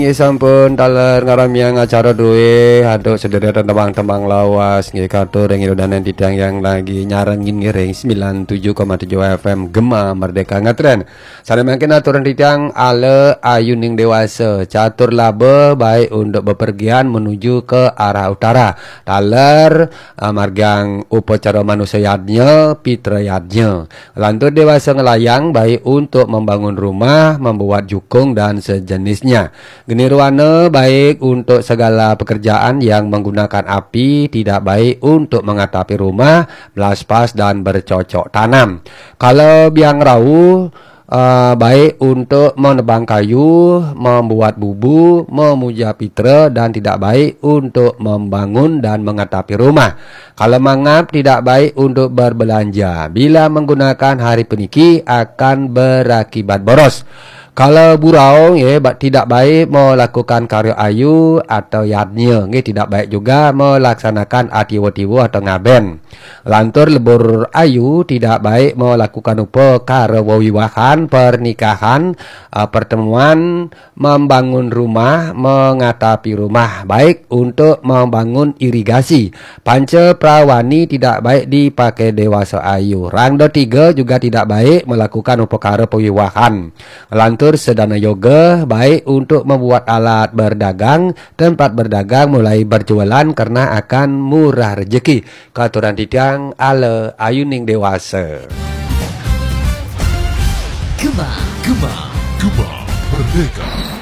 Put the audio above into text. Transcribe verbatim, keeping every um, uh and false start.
Nggih sampun taler ngaramiang acara duwe haduk sederetan tembang-tembang lawas nggih katur ing idodanen tidang yang lagi nyarengin ngiring sembilan puluh tujuh koma tujuh F M Gema Merdeka Ngatren. Sare mangken aturan tidang ale ayuning dewasa catur labe baik untuk bepergian menuju ke arah utara. Taler uh, margang upacara manusia yadnya pitra yadnya. Lantur dewasa ngelayang baik untuk membangun rumah, membuat jukung dan sejenisnya. Genirwana baik untuk segala pekerjaan yang menggunakan api, tidak baik untuk mengatapi rumah, melaspas dan bercocok tanam. Kalau biang rau uh, baik untuk menebang kayu, membuat bubu, memuja pitra dan tidak baik untuk membangun dan mengatapi rumah. Kalau mangap tidak baik untuk berbelanja. Bila menggunakan hari peniki akan berakibat boros. Kalau burau ya tidak baik melakukan karya ayu atau yadnya, ya, tidak baik juga melaksanakan atiwo-tiwo atau ngaben. Lantur lebur ayu tidak baik melakukan upa karya wiwahan, pernikahan, uh, pertemuan, membangun rumah, mengatapi rumah, baik untuk membangun irigasi. Panca prawani tidak baik dipakai dewasa ayu. Rangda tiga juga tidak baik melakukan upakara pewiwahan. Lantur sedana yoga baik untuk membuat alat berdagang, tempat berdagang mulai berjualan karena akan murah rezeki. Katuran tidang ale ayuning dewasa. Gema, Gema, Gema Merdeka.